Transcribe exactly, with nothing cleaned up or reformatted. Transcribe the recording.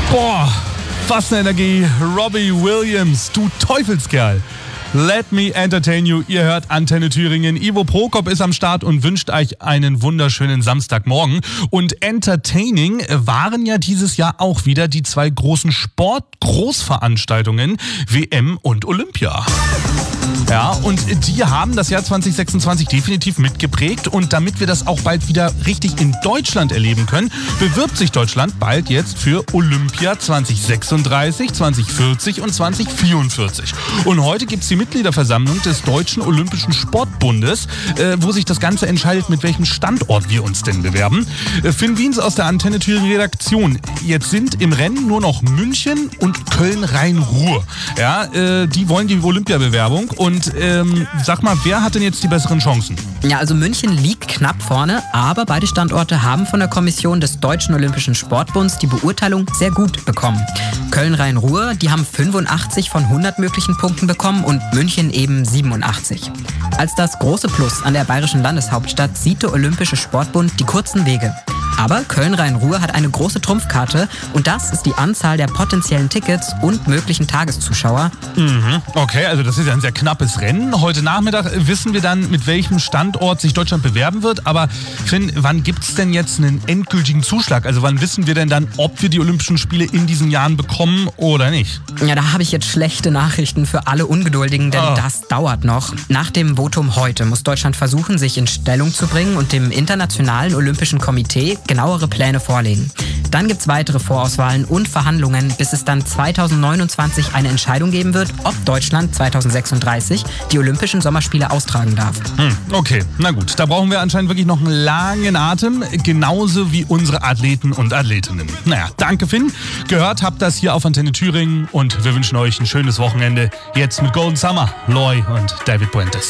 Boah, was eine Energie. Robbie Williams, du Teufelskerl. Let me entertain you. Ihr hört Antenne Thüringen. Ivo Prokop ist am Start und wünscht euch einen wunderschönen Samstagmorgen. Und entertaining waren ja dieses Jahr auch wieder die zwei großen Sport-Großveranstaltungen W M und Olympia. Ja, und die haben das Jahr zwanzig sechsundzwanzig definitiv mitgeprägt. Und damit wir das auch bald wieder richtig in Deutschland erleben können, bewirbt sich Deutschland bald jetzt für Olympia zwanzig sechsunddreißig, zwanzig vierzig und zwanzig vierundvierzig. Und heute gibt es die Mitgliederversammlung des Deutschen Olympischen Sportbundes, äh, wo sich das Ganze entscheidet, mit welchem Standort wir uns denn bewerben. Äh, Finn Wiens aus der Antenne Thüringen Redaktion. Jetzt sind im Rennen nur noch München und Köln-Rhein-Ruhr. Ja, äh, die wollen die Olympiabewerbung. Und ähm, sag mal, wer hat denn jetzt die besseren Chancen? Ja, also München liegt knapp vorne, aber beide Standorte haben von der Kommission des Deutschen Olympischen Sportbunds die Beurteilung sehr gut bekommen. Köln-Rhein-Ruhr, die haben fünfundachtzig von hundert möglichen Punkten bekommen und München eben siebenundachtzig. Als das große Plus an der bayerischen Landeshauptstadt sieht der Olympische Sportbund die kurzen Wege. Aber Köln-Rhein-Ruhr hat eine große Trumpfkarte und das ist die Anzahl der potenziellen Tickets und möglichen Tageszuschauer. Mhm. Okay, also das ist ja ein sehr knappes Rennen. Heute Nachmittag wissen wir dann, mit welchem Standort sich Deutschland bewerben wird. Aber Finn, wann gibt es denn jetzt einen endgültigen Zuschlag? Also wann wissen wir denn dann, ob wir die Olympischen Spiele in diesen Jahren bekommen oder nicht? Ja, da habe ich jetzt schlechte Nachrichten für alle Ungeduldigen, denn oh. das dauert noch. Nach dem Votum heute muss Deutschland versuchen, sich in Stellung zu bringen und dem Internationalen Olympischen Komitee genauere Pläne vorlegen. Dann gibt es weitere Vorauswahlen und Verhandlungen, bis es dann zweitausendneunundzwanzig eine Entscheidung geben wird, ob Deutschland zweitausendsechsunddreißig die Olympischen Sommerspiele austragen darf. Hm, okay, na gut. Da brauchen wir anscheinend wirklich noch einen langen Atem, genauso wie unsere Athleten und Athletinnen. Naja, danke Finn. Gehört habt das hier auf Antenne Thüringen und wir wünschen euch ein schönes Wochenende. Jetzt mit Golden Summer, Loy und David Puentes.